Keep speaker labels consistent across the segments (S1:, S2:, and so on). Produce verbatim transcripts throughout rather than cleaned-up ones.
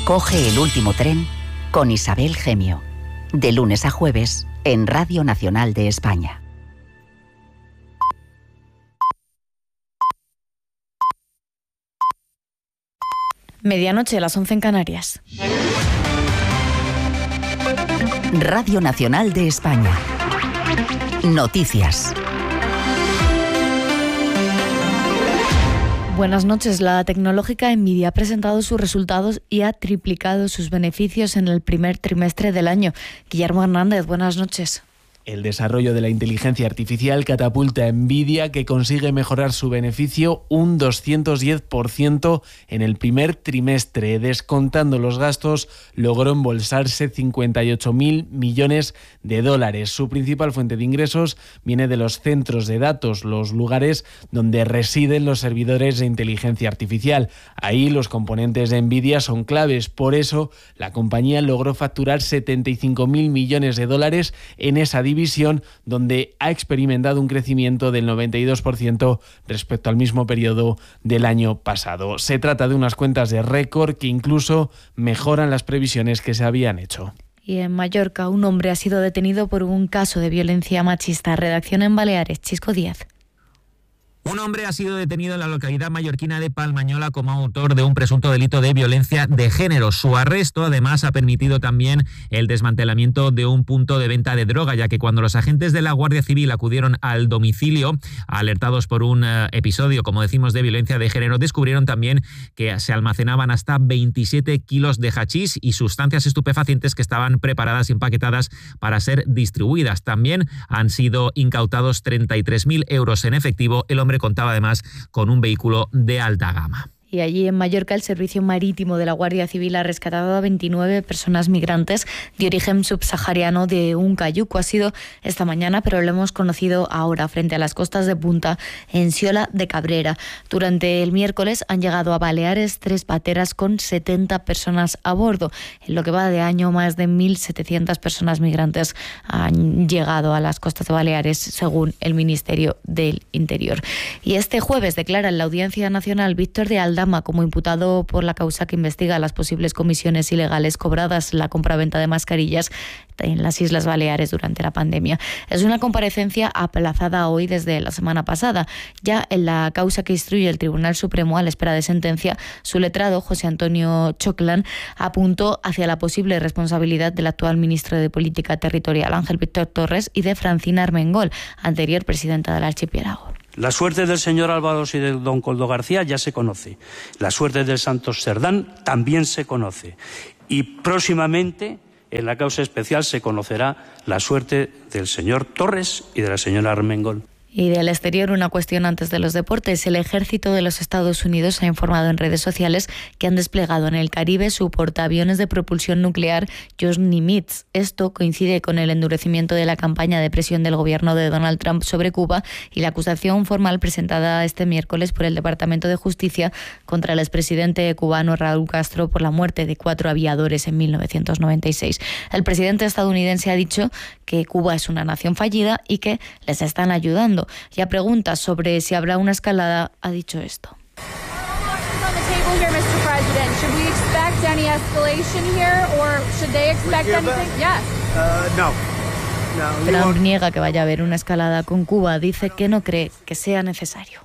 S1: Coge el último tren con Isabel Gemio, de lunes a jueves en Radio Nacional de España.
S2: Medianoche, a las once en Canarias.
S1: Radio Nacional de España. Noticias.
S2: Buenas noches. La tecnológica Nvidia ha presentado sus resultados y ha triplicado sus beneficios en el primer trimestre del año. Guillermo Hernández, buenas noches.
S3: El desarrollo de la inteligencia artificial catapulta a Nvidia, que consigue mejorar su beneficio un doscientos diez por ciento en el primer trimestre. Descontando los gastos, logró embolsarse cincuenta y ocho mil millones de dólares. Su principal fuente de ingresos viene de los centros de datos, los lugares donde residen los servidores de inteligencia artificial. Ahí los componentes de Nvidia son claves. Por eso, la compañía logró facturar setenta y cinco mil millones de dólares en esa división división, donde ha experimentado un crecimiento del noventa y dos por ciento respecto al mismo periodo del año pasado. Se trata de unas cuentas de récord que incluso mejoran las previsiones que se habían hecho.
S2: Y en Mallorca, un hombre ha sido detenido por un caso de violencia machista. Redacción en Baleares, Chisco Díaz.
S4: Un hombre ha sido detenido en la localidad mallorquina de Palmañola como autor de un presunto delito de violencia de género. Su arresto, además, ha permitido también el desmantelamiento de un punto de venta de droga, ya que cuando los agentes de la Guardia Civil acudieron al domicilio, alertados por un uh, episodio, como decimos, de violencia de género, descubrieron también que se almacenaban hasta veintisiete kilos de hachís y sustancias estupefacientes que estaban preparadas y empaquetadas para ser distribuidas. También han sido incautados treinta y tres mil euros en efectivo. El hombre contaba además con un vehículo de alta gama.
S2: Y allí en Mallorca, el Servicio Marítimo de la Guardia Civil ha rescatado a veintinueve personas migrantes de origen subsahariano de un cayuco. Ha sido esta mañana, pero lo hemos conocido ahora, frente a las costas de Punta, en Siola de Cabrera. Durante el miércoles han llegado a Baleares tres pateras con setenta personas a bordo. En lo que va de año, más de mil setecientas personas migrantes han llegado a las costas de Baleares, según el Ministerio del Interior. Y este jueves declara en la Audiencia Nacional Víctor de Aldama como imputado por la causa que investiga las posibles comisiones ilegales cobradas en la compraventa de mascarillas en las Islas Baleares durante la pandemia. Es una comparecencia aplazada hoy desde la semana pasada. Ya en la causa que instruye el Tribunal Supremo a la espera de sentencia, su letrado, José Antonio Choclán, apuntó hacia la posible responsabilidad del actual ministro de Política Territorial, Ángel Víctor Torres, y de Francina Armengol, anterior presidenta del archipiélago.
S5: La suerte del señor Álvaros y de don Coldo García ya se conoce. La suerte del Santos Cerdán también se conoce. Y próximamente, en la causa especial, se conocerá la suerte del señor Torres y de la señora Armengol.
S2: Y del exterior, una cuestión antes de los deportes. El ejército de los Estados Unidos ha informado en redes sociales que han desplegado en el Caribe su portaaviones de propulsión nuclear Josh Nimitz. Esto coincide con el endurecimiento de la campaña de presión del gobierno de Donald Trump sobre Cuba y la acusación formal presentada este miércoles por el Departamento de Justicia contra el expresidente cubano Raúl Castro por la muerte de cuatro aviadores en mil novecientos noventa y seis. El presidente estadounidense ha dicho que Cuba es una nación fallida y que les están ayudando. Y a preguntas sobre si habrá una escalada, ha dicho esto. Trump niega que vaya a haber una escalada con Cuba. Dice que no cree que sea necesario.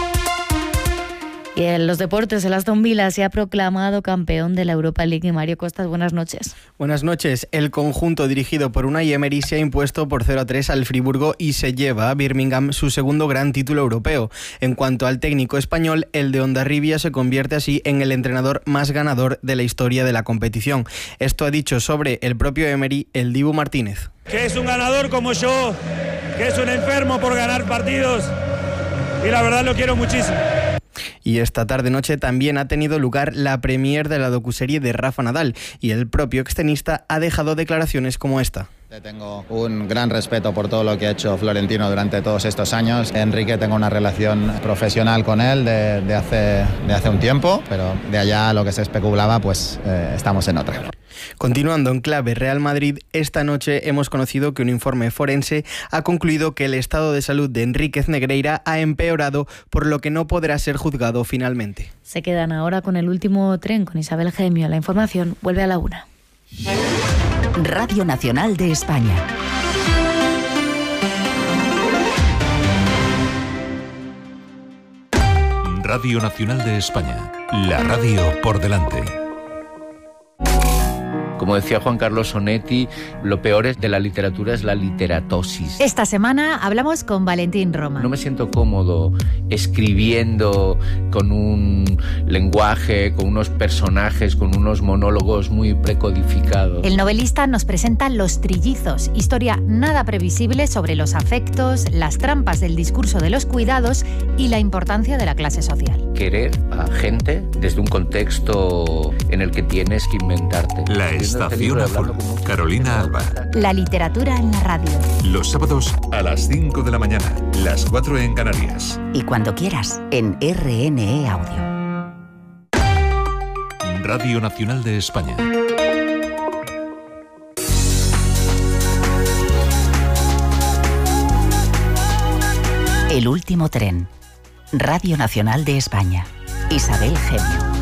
S2: Y en los deportes, el Aston Villa se ha proclamado campeón de la Europa League. Y Mario Costas, buenas noches.
S6: Buenas noches. El conjunto dirigido por Unai Emery se ha impuesto por cero a tres al Friburgo y se lleva a Birmingham su segundo gran título europeo. En cuanto al técnico español, el de Hondarribia se convierte así en el entrenador más ganador de la historia de la competición. Esto ha dicho sobre el propio Emery el Dibu Martínez.
S7: Que es un ganador como yo, que es un enfermo por ganar partidos y la verdad lo quiero muchísimo.
S6: Y esta tarde-noche también ha tenido lugar la premier de la docuserie de Rafa Nadal y el propio extenista ha dejado declaraciones como esta.
S8: Tengo un gran respeto por todo lo que ha hecho Florentino durante todos estos años. Enrique, tengo una relación profesional con él de, de, hace, de hace un tiempo, pero de allá a lo que se especulaba, pues eh, estamos en otra.
S6: Continuando en clave Real Madrid, esta noche hemos conocido que un informe forense ha concluido que el estado de salud de Enríquez Negreira ha empeorado, por lo que no podrá ser juzgado finalmente.
S2: Se quedan ahora con el último tren con Isabel Gemio. La información vuelve a la una.
S1: Radio Nacional de España.
S9: Radio Nacional de España. La radio por delante.
S10: Como decía Juan Carlos Onetti, lo peor es de la literatura es la literatosis.
S11: Esta semana hablamos con Valentín Roma.
S10: No me siento cómodo escribiendo con un lenguaje, con unos personajes, con unos monólogos muy precodificados.
S11: El novelista nos presenta Los Trillizos, historia nada previsible sobre los afectos, las trampas del discurso de los cuidados y la importancia de la clase social.
S10: Querer a gente desde un contexto en el que tienes que inventarte.
S9: La Estación Azul, Carolina Alba.
S11: La literatura en la radio.
S9: Los sábados a las cinco de la mañana, las cuatro en Canarias.
S1: Y cuando quieras, en R N E Audio.
S9: Radio Nacional de España.
S1: El último tren. Radio Nacional de España. Isabel Gemio.